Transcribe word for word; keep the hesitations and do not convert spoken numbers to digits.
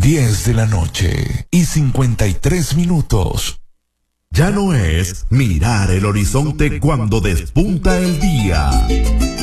diez de la noche y cincuenta y tres minutos. Ya no es mirar el horizonte cuando despunta el día.